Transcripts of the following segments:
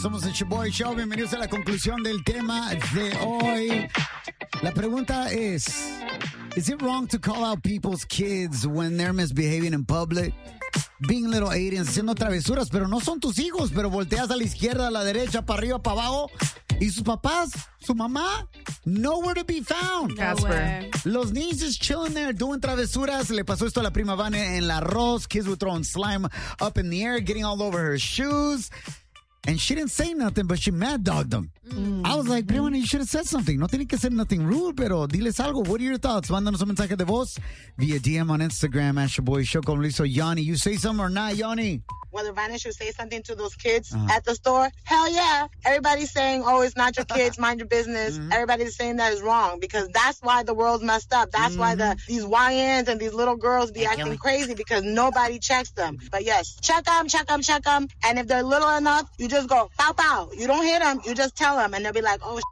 Somos el Show Show. Bienvenidos a la conclusión del tema de hoy. La pregunta es it wrong to call out people's kids when they're misbehaving in public? Being little aliens, haciendo travesuras, pero no son tus hijos, pero volteas a la izquierda, a la derecha, para arriba, para abajo, y sus papás, su mamá, nowhere to be found. Casper. Los niños just chilling there, doing travesuras. Le pasó esto a la prima Vane en la arroz. Kids were throwing slime up in the air, getting all over her shoes. And she didn't say nothing, but she mad dogged them. I was like, prima, you should have said something. No tiene que ser nothing rude, pero diles algo. What are your thoughts? Mándanos un mensaje de voz via DM on Instagram at your boy Show con Luis o Yanni. You say something or not, Yanni? Whether Vanna should say something to those kids at the store, hell yeah. Everybody's saying, oh, it's not your kids, mind your business. Everybody's saying that is wrong because that's why the world's messed up. That's why these YNs and these little girls be acting crazy because nobody checks them. But yes, check them. And if they're little enough, you just go, pow, pow. You don't hit them. You just tell them. And they'll be like, oh,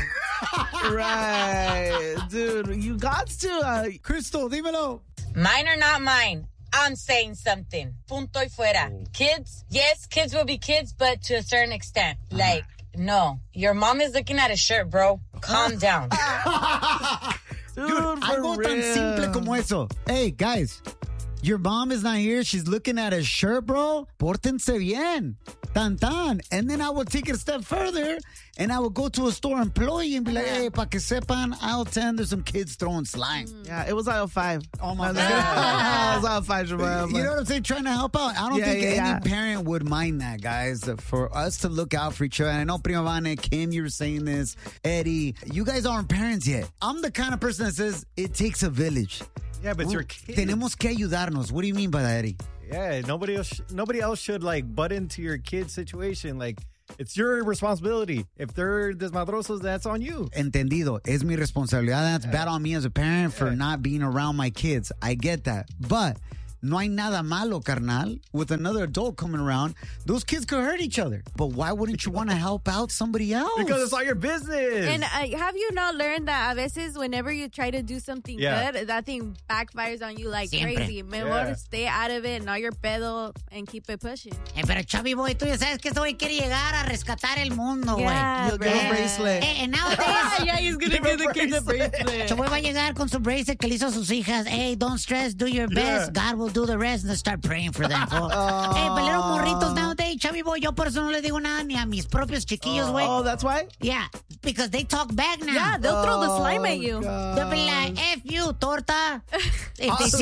Right. Dude, you got to. Crystal, dímelo. Mine or not mine, I'm saying something. Punto y fuera. Kids, yes, kids will be kids, but to a certain extent. Like, no. Your mom is looking at a shirt, bro. Calm down. Dude, Algo tan simple como eso. Hey, guys, your mom is not here. She's looking at a shirt, bro. Pórtense bien. Tan, tan. And then I would take it a step further, and I would go to a store employee and be like, hey, pa que sepan, aisle 10, there's some kids throwing slime. Yeah, it was aisle 5. Oh, my It God. was aisle 5, Jamal. You know what I'm saying? Trying to help out. I don't think any yeah. parent would mind that, guys. For us to look out for each other. And I know Prima Vane, Kim, you were saying this. Eddie, you guys aren't parents yet. I'm the kind of person that says it takes a village. Yeah, but it's your kid. Tenemos que ayudarnos. What do you mean by that, Eddie? Yeah, nobody else should like butt into your kid's situation. Like, it's your responsibility. If they're desmadrosos, that's on you. Entendido. Es mi responsabilidad. That's bad on me as a parent for not being around my kids. I get that. But no hay nada malo, carnal, with another adult coming around. Those kids could hurt each other. But why wouldn't you want to help out somebody else? Because it's all your business. And have you not learned that a veces whenever you try to do something Yeah. good, that thing backfires on you like Siempre. crazy? Mejor Yeah. stay out of it, not your pedo, and keep it pushing. Pero Chubby Boy, tú ya sabes que este güey quiere llegar a rescatar el mundo, güey. Yeah, You'll get a bracelet. Nowadays, yeah, he's gonna give the kid the bracelet. Choboy va a llegar con su bracelet que le hizo a sus hijas. Hey, don't stress, do your best. Yeah. God will do the rest. And they start praying for them. Hey, pelero morritos nowadays, Chubby Boy, yo por eso no le digo nada ni a mis propios chiquillos, güey. Oh, that's why? Yeah, because they talk back now. Yeah, they'll throw the slime at you. They'll be like, F you, torta. If they see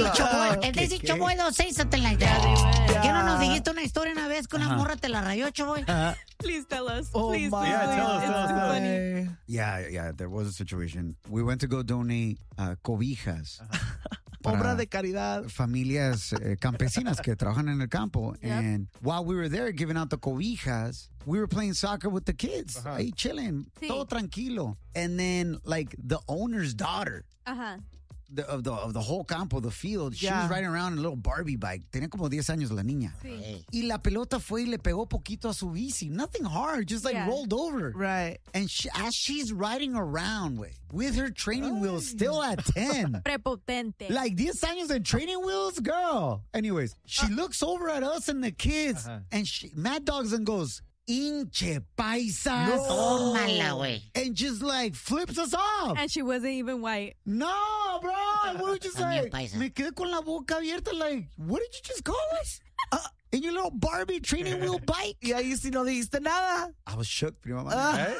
Choboy, they'll say something like that. ¿Qué no nos dijiste una historia una vez que una morra te la rayó, Choboy? Please tell us. Oh, please, my please, Yeah, please. tell us, It's tell us, too tell us. funny. Yeah, there was a situation. We went to go donate cobijas. para Obra de caridad. familias campesinas que trabajan en el campo. And while we were there giving out the cobijas, we were playing soccer with the kids. Ahí chilling, Sí. todo tranquilo. And then, like, the owner's daughter Ajá. of the whole campo, the field, she Yeah. was riding around in a little Barbie bike. Tenía como 10 años la niña. Sí. Y la pelota fue y le pegó poquito a su bici. Nothing hard, just like Yeah. rolled over. Right. And as she's riding around, with her training wheels still at 10. Prepotente. Like 10 años de training wheels, girl. Anyways, she looks over at us and the kids, and she mad dogs and goes, "Inche paisas." Tómala, güey. And just like flips us off. And she wasn't even white. No, bro. And we were just También like, paisa. me quedé con la boca abierta, like, what did you just call us? In your little Barbie training wheel bike? Y ahí sí no dijiste nada. I was shook, prima. Right?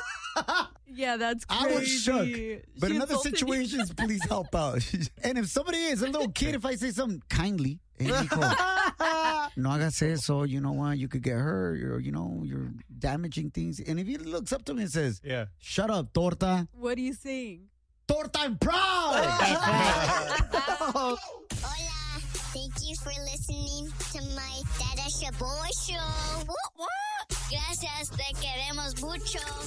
Yeah, that's crazy. I was shook. But She in other insulted you. situations, please help out. And if somebody is a little kid, if I say something kindly, hey, Nico, no hagas eso, you know what, you could get hurt, or, you know, you're damaging things. And if he looks up to me and says, Yeah. shut up, torta. What are you saying? Torta, I'm proud. Hola, thank you for listening to my Dada Shaboy Show. Gracias, te queremos mucho.